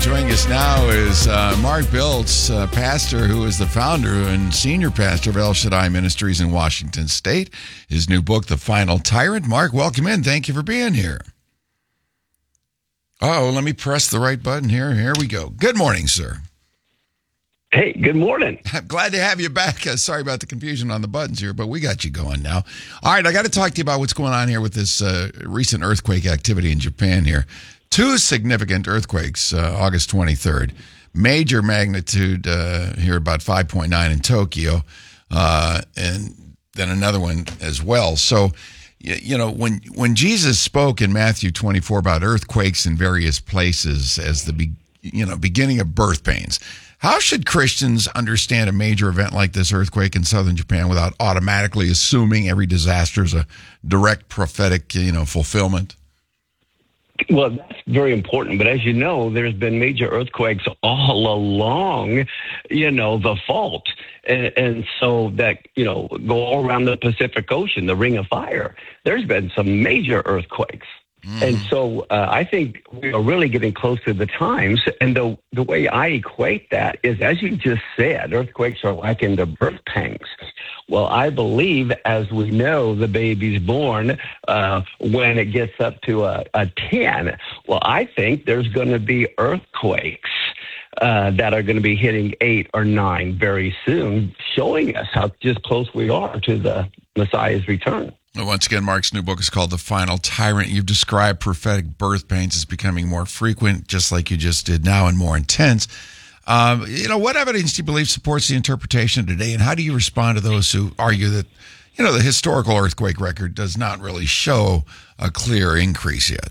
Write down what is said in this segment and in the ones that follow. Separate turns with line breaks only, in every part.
Joining us now is Mark Biltz, pastor who is the founder and senior pastor of El Shaddai Ministries in Washington State. His new book, The Final Tyrant. Mark, welcome in. Thank you for being here. Oh, let me press the right button here. Here we go. Good morning, sir.
Hey, good morning.
I'm glad to have you back. Sorry about the confusion on the buttons here, but we got you going now. All right, I got to talk to you about what's going on here with this recent earthquake activity in Japan here. Two significant earthquakes, August 23rd. Major magnitude here, about 5.9 in Tokyo, and then another one as well. So, you know, when Jesus spoke in Matthew 24 about earthquakes in various places as the beginning of birth pains, how should Christians understand a major event like this earthquake in southern Japan without automatically assuming every disaster is a direct prophetic, fulfillment?
Well, that's very important. But as you know, there's been major earthquakes all along, the fault. And so that, go all around the Pacific Ocean, the Ring of Fire. There's been some major earthquakes. And so I think we are really getting close to the times. And the way I equate that is, as you just said, earthquakes are likened to birth pangs. Well, I believe, as we know, the baby's born when it gets up to a 10. Well, I think there's going to be earthquakes that are going to be hitting 8 or 9 very soon, showing us how just close we are to the Messiah's return.
Once again, Mark's new book is called The Final Tyrant. You've described prophetic birth pains as becoming more frequent, just like you just did now, and more intense. What evidence do you believe supports the interpretation today, and how do you respond to those who argue that, the historical earthquake record does not really show a clear increase yet?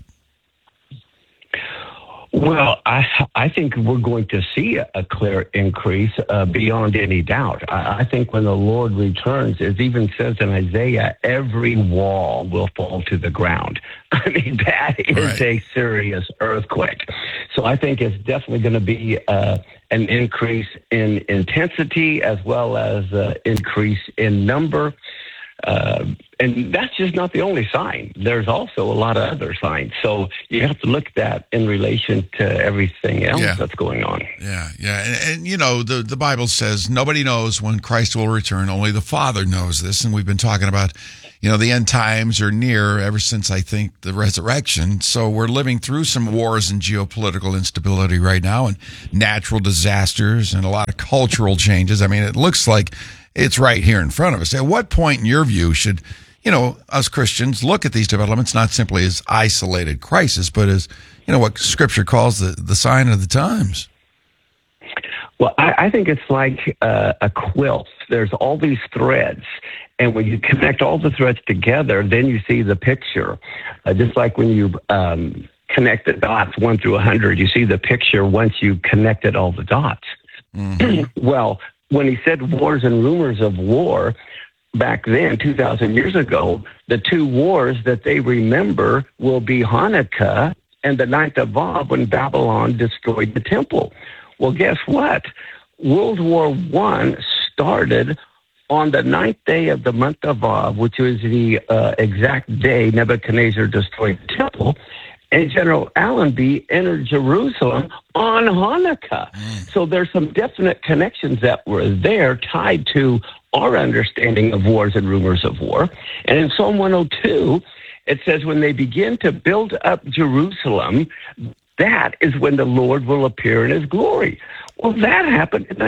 Well, I think we're going to see a clear increase beyond any doubt. I think when the Lord returns, it even says in Isaiah, every wall will fall to the ground. I mean, that is a serious earthquake. So I think it's definitely going to be an increase in intensity as well as increase in number. And that's just not the only sign. There's also a lot of other signs. So you have to look at that in relation to everything else that's going on.
Yeah. And the Bible says nobody knows when Christ will return. Only the Father knows this. And we've been talking about, the end times are near ever since, I think, the resurrection. So we're living through some wars and geopolitical instability right now, and natural disasters and a lot of cultural changes. I mean, it looks like it's right here in front of us. At what point, in your view, should, us Christians look at these developments not simply as isolated crisis, but as, what Scripture calls the sign of the times?
Well, I think it's like a quilt. There's all these threads, and when you connect all the threads together, then you see the picture. Just like when you connect the dots 1 through 100, you see the picture once you connected all the dots. Mm-hmm. Well, when he said wars and rumors of war, back then, 2,000 years ago, the two wars that they remember will be Hanukkah and the 9th of Av when Babylon destroyed the temple. Well, guess what? World War I started on the 9th day of the month of Av, which was the exact day Nebuchadnezzar destroyed the temple, and General Allenby entered Jerusalem on Hanukkah. So there's some definite connections that were there tied to our understanding of wars and rumors of war. And in Psalm 102, it says, when they begin to build up Jerusalem, that is when the Lord will appear in his glory. Well, that happened in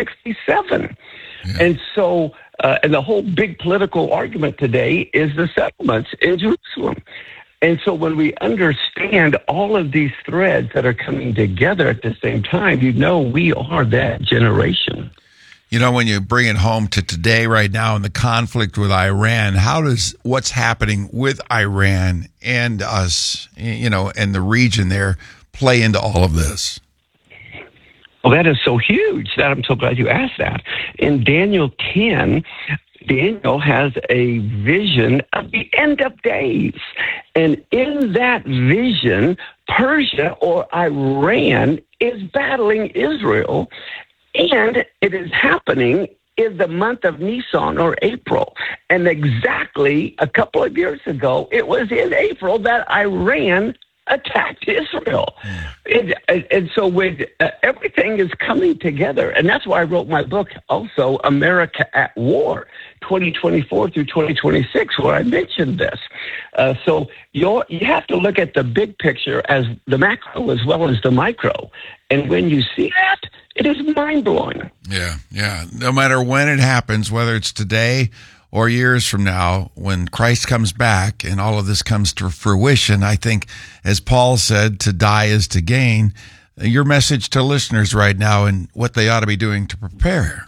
1967. Yeah. And so, and the whole big political argument today is the settlements in Jerusalem. And so when we understand all of these threads that are coming together at the same time, we are that generation.
When you bring it home to today, right now, in the conflict with Iran, how does what's happening with Iran and us, and the region there play into all of this?
Well, that is so huge that I'm so glad you asked that. In Daniel 10, Daniel has a vision of the end of days. And in that vision, Persia or Iran is battling Israel, and it is happening in the month of Nisan or April. And exactly a couple of years ago, it was in April that Iran attacked Israel. And so when everything is coming together, and that's why I wrote my book also, America at War, 2024 through 2026, where I mentioned this. So you have to look at the big picture as the macro as well as the micro. And when you see that, it is mind-blowing.
Yeah. No matter when it happens, whether it's today or years from now, when Christ comes back and all of this comes to fruition, I think, as Paul said, to die is to gain. Your message to listeners right now and what they ought to be doing to prepare.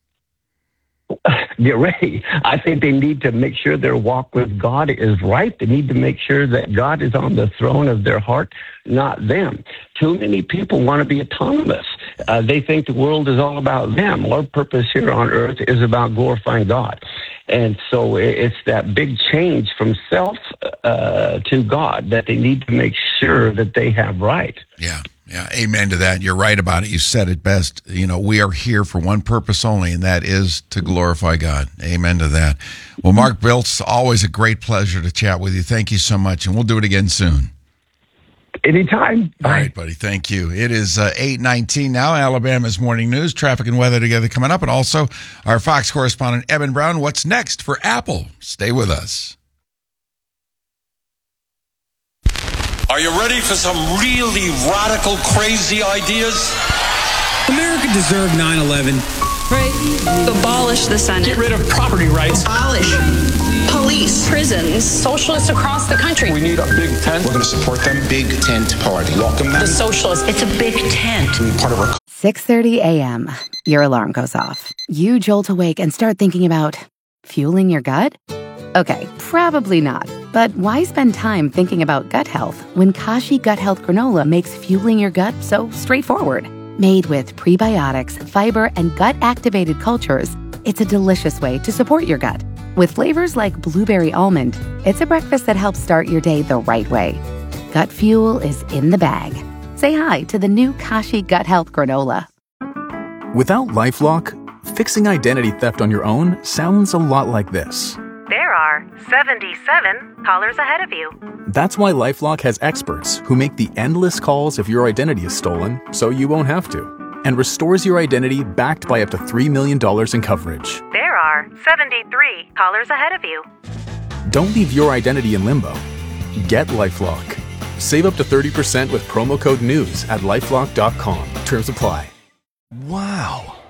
Get ready. I think they need to make sure their walk with God is right. They need to make sure that God is on the throne of their heart, not them. Too many people want to be autonomous. They think the world is all about them. Our purpose here on earth is about glorifying God. And so it's that big change from self to God that they need to make sure that they have right.
Yeah. Amen to that. You're right about it. You said it best. We are here for one purpose only, and that is to glorify God. Amen to that. Well, Mark Biltz, always a great pleasure to chat with you. Thank you so much, and we'll do it again soon.
Anytime.
All right, buddy. Thank you. It is 8:19 now. Alabama's Morning News, traffic and weather together coming up, and also our Fox correspondent, Evan Brown. What's next for Apple? Stay with us.
Are you ready for some really radical, crazy ideas?
America deserved 9/11.
Abolish the Senate.
Get rid of property rights.
Abolish police, prisons, socialists across the country.
We need a big tent.
We're going to support them. Big tent party. Welcome them.
The socialists. It's a big tent.
To be part of our
6:30 a.m. Your alarm goes off. You jolt awake and start thinking about fueling your gut? Okay, probably not. But why spend time thinking about gut health when Kashi Gut Health Granola makes fueling your gut so straightforward? Made with prebiotics, fiber, and gut-activated cultures, it's a delicious way to support your gut. With flavors like blueberry almond, it's a breakfast that helps start your day the right way. Gut fuel is in the bag. Say hi to the new Kashi Gut Health Granola.
Without LifeLock, fixing identity theft on your own sounds a lot like this.
There are 77 callers ahead of you.
That's why LifeLock has experts who make the endless calls if your identity is stolen, so you won't have to, and restores your identity backed by up to $3 million in coverage.
There are 73 callers ahead of you.
Don't leave your identity in limbo. Get LifeLock. Save up to 30% with promo code NEWS at LifeLock.com. Terms apply.
Wow.